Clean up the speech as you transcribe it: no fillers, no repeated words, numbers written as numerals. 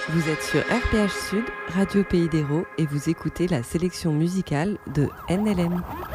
Vous êtes sur RPH Sud, Radio Pays d'Hérault, et vous écoutez la sélection musicale de NLM.